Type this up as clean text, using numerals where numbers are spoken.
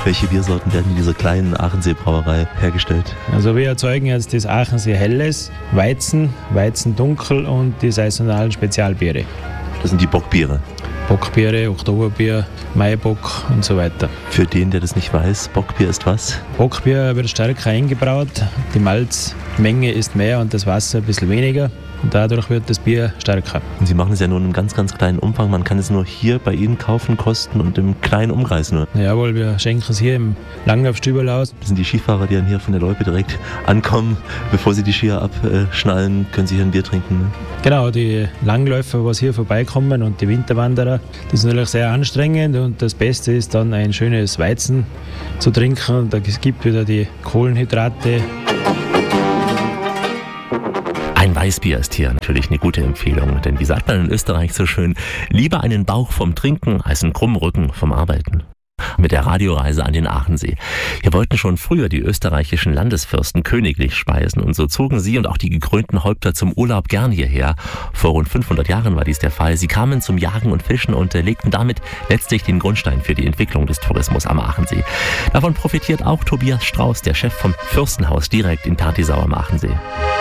Welche Biersorten werden in dieser kleinen Aachensee-Brauerei hergestellt? Also wir erzeugen jetzt das Aachensee Helles, Weizen, Weizendunkel und die saisonalen Spezialbiere. Das sind die Bockbiere. Bockbiere, Oktoberbier, Maibock und so weiter. Für den, der das nicht weiß, Bockbier ist was? Bockbier wird stärker eingebraut, die Malzmenge ist mehr und das Wasser ein bisschen weniger. Und dadurch wird das Bier stärker. Und Sie machen es ja nur in einem ganz, ganz kleinen Umfang. Man kann es nur hier bei Ihnen kaufen, kosten und im kleinen Umkreis nur. Jawohl, wir schenken es hier im Langlaufstüberl aus. Das sind die Skifahrer, die dann hier von der Loipe direkt ankommen. Bevor sie die Skier abschnallen, können sie hier ein Bier trinken. Ne? Genau, die Langläufer, was hier vorbeikommen und die Winterwanderer, das ist natürlich sehr anstrengend und das Beste ist dann ein schönes Weizen zu trinken. Da gibt wieder die Kohlenhydrate. Ein Weißbier ist hier natürlich eine gute Empfehlung, denn wie sagt man in Österreich so schön, lieber einen Bauch vom Trinken als einen krummen Rücken vom Arbeiten. Mit der Radioreise an den Aachensee. Hier wollten schon früher die österreichischen Landesfürsten königlich speisen und so zogen sie und auch die gekrönten Häupter zum Urlaub gern hierher. Vor rund 500 Jahren war dies der Fall. Sie kamen zum Jagen und Fischen und legten damit letztlich den Grundstein für die Entwicklung des Tourismus am Aachensee. Davon profitiert auch Tobias Strauß, der Chef vom Fürstenhaus direkt in Tartisau am Aachensee.